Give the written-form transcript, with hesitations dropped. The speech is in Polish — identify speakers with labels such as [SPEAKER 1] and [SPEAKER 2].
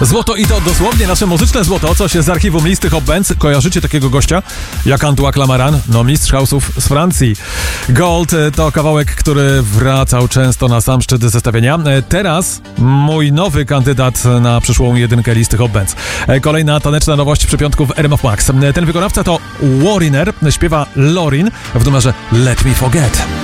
[SPEAKER 1] Złoto i to dosłownie nasze muzyczne złoto, coś z archiwum listy Hot Bands. Kojarzycie takiego gościa jak Antoine Clamaran? No mistrz house'ów z Francji. Gold to kawałek, który wracał często na sam szczyt zestawienia. Teraz mój nowy kandydat na przyszłą jedynkę listy Hot Bands. Kolejna taneczna nowość przy piątku w RMF Max. Ten wykonawca to Warriner, śpiewa Lorin w numerze Let Me Forget.